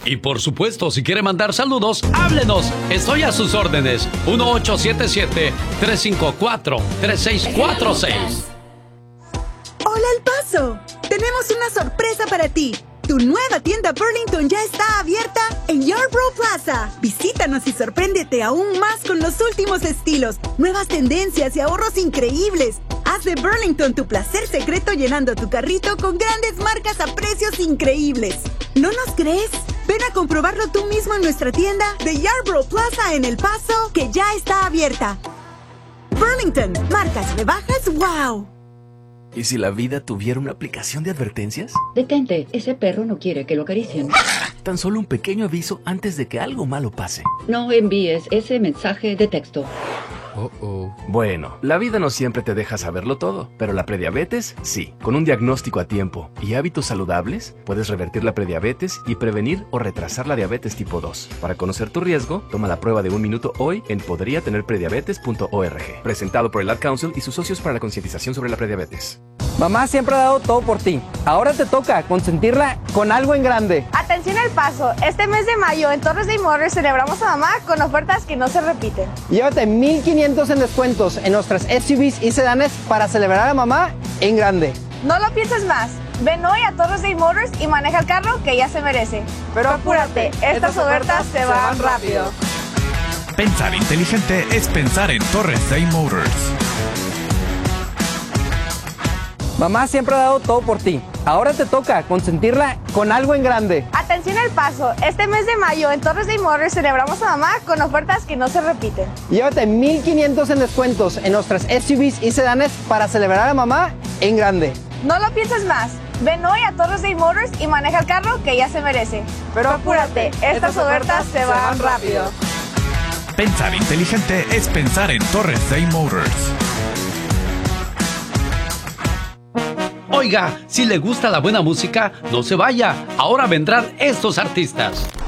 Y por supuesto, si quiere mandar saludos, háblenos. Estoy a sus órdenes. 1877-354-3646. Hola, El Paso. Tenemos una sorpresa para ti. Tu nueva tienda Burlington ya está abierta en Yarborough Plaza. Visítanos y sorpréndete aún más con los últimos estilos, nuevas tendencias y ahorros increíbles. Haz de Burlington tu placer secreto llenando tu carrito con grandes marcas a precios increíbles. ¿No nos crees? Ven a comprobarlo tú mismo en nuestra tienda de Yarborough Plaza en El Paso, que ya está abierta. Burlington, marcas rebajas, wow. ¿Y si la vida tuviera una aplicación de advertencias? Detente, ese perro no quiere que lo acaricien. Tan solo un pequeño aviso antes de que algo malo pase. No envíes ese mensaje de texto. Bueno, la vida no siempre te deja saberlo todo, pero la prediabetes, sí. Con un diagnóstico a tiempo y hábitos saludables, puedes revertir la prediabetes y prevenir o retrasar la diabetes tipo 2. Para conocer tu riesgo, toma la prueba de 1 minuto hoy en podriatenerprediabetes.org. Presentado por el Ad Council y sus socios para la concientización sobre la prediabetes. Mamá siempre ha dado todo por ti. Ahora te toca consentirla con algo en grande. Atención El Paso, este mes de mayo en Torres Day Motors celebramos a mamá con ofertas que no se repiten. Llévate 1,500 en descuentos en nuestras SUVs y sedanes para celebrar a mamá en grande. No lo pienses más. Ven hoy a Torres Day Motors y maneja el carro que ya se merece. Pero apúrate, estas ofertas se van rápido. Pensar inteligente es pensar en Torres Day Motors. Mamá siempre ha dado todo por ti. Ahora te toca consentirla con algo en grande. Atención El Paso, este mes de mayo en Torres Day Motors celebramos a mamá con ofertas que no se repiten. Llévate 1,500 en descuentos en nuestras SUVs y sedanes para celebrar a mamá en grande. No lo pienses más. Ven hoy a Torres Day Motors y maneja el carro que ya se merece. Pero apúrate, estas ofertas se van rápido. Pensar inteligente es pensar en Torres Day Motors. Oiga, si le gusta la buena música, no se vaya. Ahora vendrán estos artistas.